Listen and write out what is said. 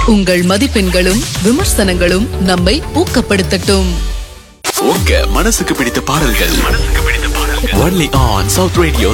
உங்கள் மதிப்பெண்களும் விமர்சனங்களும் நம்மை ஊக்கப்படுத்தட்டும். உங்க மனசுக்கு பிடித்த பாடல்கள் only on South Radio